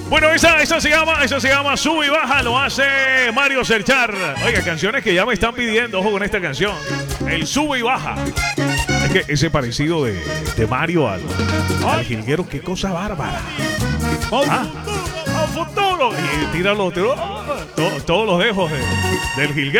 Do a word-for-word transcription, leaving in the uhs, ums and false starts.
Bueno, esa, esa se llama, esa se llama Sube y Baja, lo hace Mario Serchar. Oiga, canciones que ya me están pidiendo, ojo con esta canción. El Sube y Baja. Es que ese parecido de, de Mario al, al jilguero, qué cosa bárbara. Ah, a futuro. Y tíralo, tíralo, todos los dejos de, del jilguero.